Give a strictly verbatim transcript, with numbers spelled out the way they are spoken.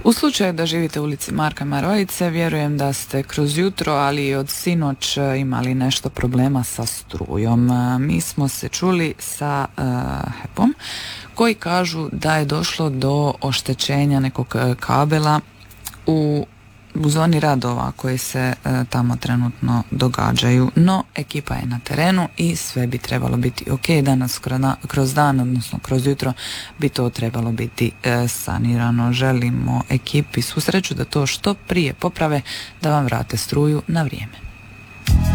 U slučaju da živite u ulici Marka Marojice, vjerujem da ste kroz jutro, ali i od sinoć imali nešto problema sa strujom. Mi smo se čuli sa uh, H E P-om koji kažu da je došlo do oštećenja nekog kabela u u zoni radova koji se e, tamo trenutno događaju, no ekipa je na terenu i sve bi trebalo biti ok. Danas kroz dan, odnosno kroz jutro bi to trebalo biti e, sanirano. Želimo ekipi svu sreću da to što prije poprave, da vam vrate struju na vrijeme.